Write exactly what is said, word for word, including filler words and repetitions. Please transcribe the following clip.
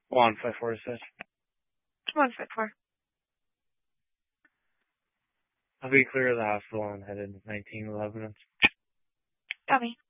One five four six. One five four. I'll be clear of the hospital and headed nineteen eleven. Copy.